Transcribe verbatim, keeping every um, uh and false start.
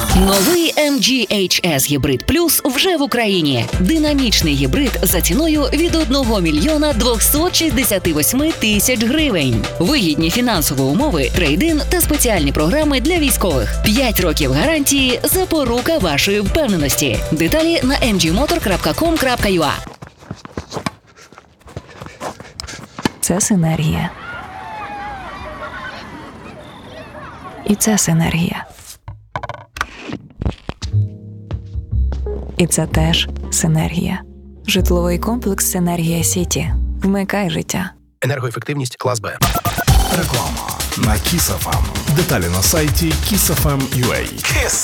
Новий ем джі ейч ес Гібрид Плюс вже в Україні. Динамічний гібрид за ціною від одного мільйона двохсот шістдесят восьми тисяч гривень. Вигідні фінансові умови, трейд-ін та спеціальні програми для військових. п'ять років гарантії – запорука вашої впевненості. Деталі на ем джі мотор крапка ком крапка ю а. Це синергія. І це синергія. І це теж синергія. Житловий комплекс «Синергія Сіті». Вмикай життя. Енергоефективність клас Б. Реклама на Kiss еф ем. Деталі на сайті kiss еф ем крапка ю а.